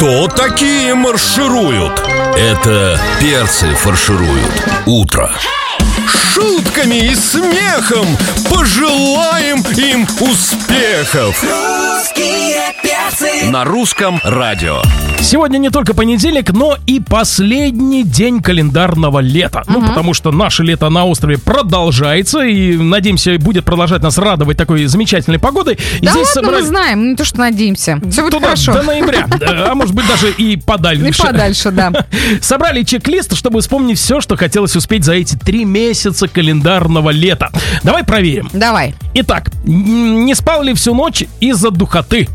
Кто такие маршируют? Это перцы фаршируют утро. Шутками и смехом пожелаем им успехов. Русские перцы. На русском радио. Сегодня не только понедельник, но и последний день календарного лета. Ну, потому что наше лето на острове продолжается. И, надеемся, будет продолжать нас радовать такой замечательной погодой. И Да здесь ладно, мы знаем, не то что надеемся. Все будет хорошо. До ноября, а может быть даже и подальше. И подальше, да. Собрали чек-лист, чтобы вспомнить все, что хотелось успеть за эти 3 месяца календарного лета. Давай проверим. Давай. Итак, не спал ли всю ночь из-за духоты?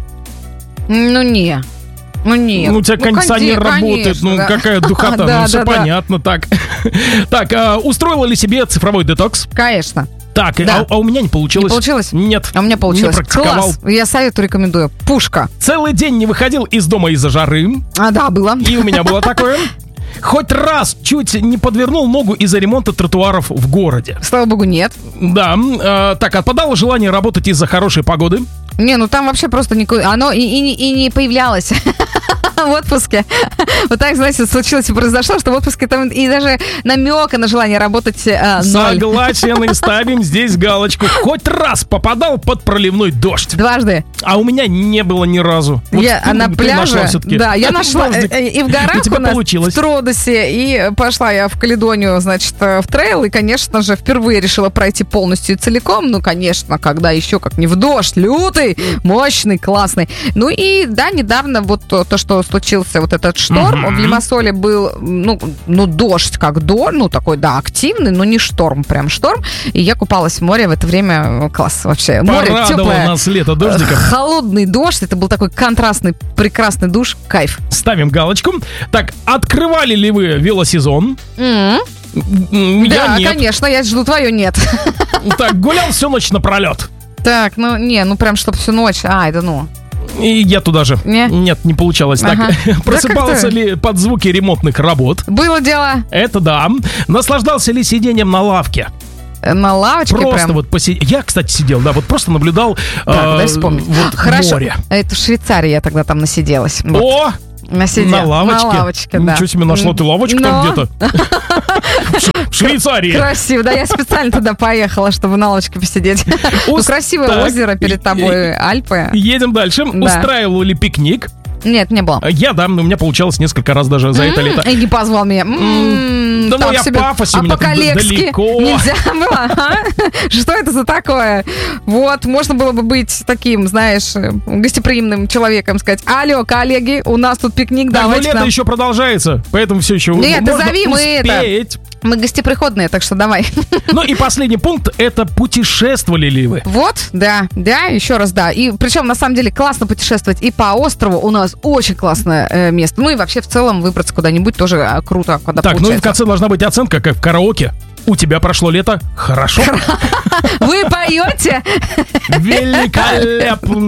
Ну, нет. Ну, нет. Ну, у тебя кондиционер работает, конечно, ну, да. какая духота, Да, ну, все да, да. понятно, так. Так, устроила ли себе цифровой детокс? Конечно. Так, Да. а у меня не получилось. Не получилось? Нет. А у меня получилось. Не практиковал. Класс. Я советую, рекомендую. Пушка. Целый день не выходил из дома из-за жары. А, да, было. И у меня было такое. Хоть раз чуть не подвернул ногу из-за ремонта тротуаров в городе. Слава богу, нет. Да, так, отпадало желание работать из-за хорошей погоды. Не, ну там вообще просто никуда. Оно и не появлялось в отпуске. Вот так, знаете, случилось и произошло, что в отпуске там и даже намека на желание работать ноль. Согласен, и ставим здесь галочку. Хоть раз попадал под проливной дождь. Дважды. А у меня не было ни разу. Вот Я на ты пляже, нашла все-таки. да, я нашла Дождик. и в горах У тебя у нас, получилось. в Тродосе, и пошла я в Каледонию, значит, в трейл, и, конечно же, впервые решила пройти полностью и целиком, ну, конечно, когда еще как не в дождь, лютый, мощный, классный. Ну и, да, недавно вот то, что случился вот этот шторм, в Лимассоле был, ну, дождь как дождь, ну, такой, да, активный, но не шторм, прям шторм, и я купалась в море в это время, класс вообще. Море Порадовало теплое. нас лето дождиком. Холодный дождь, это был такой контрастный, прекрасный душ, кайф. Ставим галочку. Так, открывали ли вы велосезон? Я Да, нет. конечно, я жду твое нет. Так, гулял всю ночь напролет. Так, ну прям чтобы всю ночь. Это ну. И я туда же. Не? Нет, не получалось. Ага. Так, просыпался как-то- ли под звуки ремонтных работ? Было дело Это да. Наслаждался ли сидением на лавке? на лавочке Просто прям. вот посидел. Я, кстати, сидел, да, вот просто наблюдал Так, дай вспомнить. вот Хорошо. море. Это в Швейцарии я тогда там насиделась. Вот. О! Насидела. На лавочке? На лавочке, да. Ничего себе, нашла ты лавочку там Но- где-то. В Швейцарии. Красиво, да, я специально туда поехала, чтобы на лавочке посидеть. Ну, красивое Так. озеро перед тобой, Альпы. Едем дальше. Да. Устраивал ли пикник? Нет, не было. Я, да, у меня получалось несколько раз даже за это лето. И не позвал меня. Да ну Так я в себе. Пафосе, А у меня там по-коллегски далеко. нельзя было? Ага. Что это за такое? Вот, можно было бы быть таким, знаешь, гостеприимным человеком, сказать: алло, коллеги, у нас тут пикник, Да, но давайте к лето нам. еще продолжается, поэтому все еще Нет, можно назови мы это. успеть. Мы гостеприходные, так что давай. Ну и последний пункт — это путешествовали ли вы? Вот, да, еще раз, да. И причем, на самом деле, классно путешествовать и по острову. У нас очень классное место. Ну и вообще, в целом, выбраться куда-нибудь тоже круто, когда Так, ну и в получается. конце должна быть оценка, как в караоке. У тебя прошло лето хорошо. Вы поете? Великолепно.